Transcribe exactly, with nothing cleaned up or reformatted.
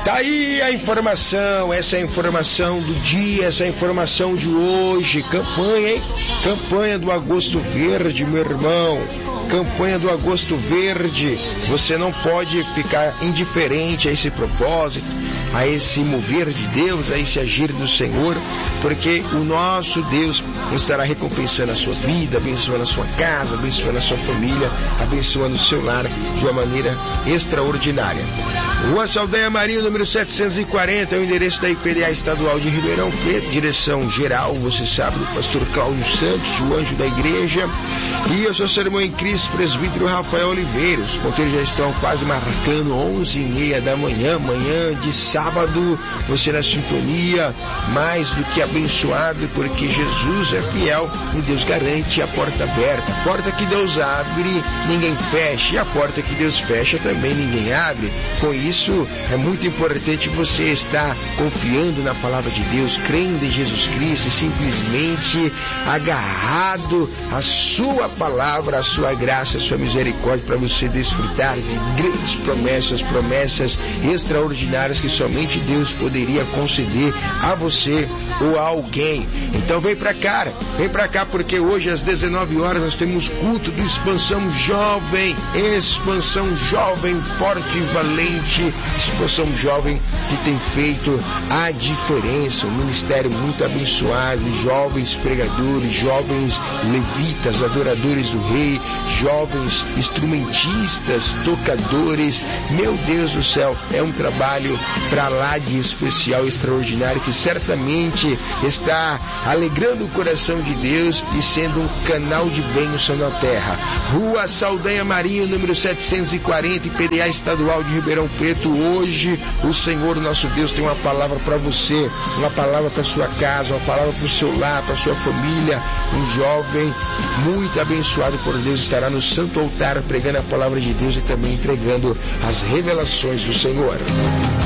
Tá aí a informação, essa é a informação do dia, essa é a informação de hoje. Campanha, hein? Campanha do Agosto Verde, meu irmão. Campanha do Agosto Verde. Você não pode ficar indiferente a esse propósito, a esse mover de Deus, a esse agir do Senhor, porque o nosso Deus estará recompensando a sua vida, abençoando a sua casa, abençoando a sua família, abençoando o seu lar de uma maneira extraordinária. Rua Saldanha Marinho, número setecentos e quarenta, é o endereço da I P D A Estadual de Ribeirão Preto, direção geral, você sabe, do pastor Cláudio Santos, o anjo da igreja, e eu sou seu irmão em Cristo, presbítero Rafael Oliveira. Os ponteiros já estão quase marcando onze e meia da manhã, manhã de sábado, você na sintonia, mais do que abençoado, porque Jesus é fiel e Deus garante a porta aberta. A porta que Deus abre, ninguém fecha, e a porta que Deus fecha também ninguém abre. Com isso, é muito importante você estar confiando na palavra de Deus, crendo em Jesus Cristo e simplesmente agarrado à sua palavra, à sua graça, à sua misericórdia, para você desfrutar de grandes promessas, promessas extraordinárias que somente Deus poderia conceder a você ou a alguém. Então vem pra cá, vem pra cá, porque hoje às dezenove horas nós temos culto do Expansão Jovem, Expansão Jovem forte e valente, Expansão Jovem que tem feito a diferença, um ministério muito abençoado, jovens pregadores, jovens levitas, adoradores do Rei, jovens instrumentistas, tocadores. Meu Deus do céu, é um trabalho pra lá de especial, extraordinário, que certamente está alegrando o coração de Deus e sendo um canal de bênção na terra. Rua Saldanha Marinho, número setecentos e quarenta, I P D A Estadual de Ribeirão Preto. Hoje o Senhor, nosso Deus, tem uma palavra para você, uma palavra para sua casa, uma palavra para o seu lar, para sua família. Um jovem muito abençoado por Deus estará no santo altar pregando a palavra de Deus e também entregando as revelações do Senhor.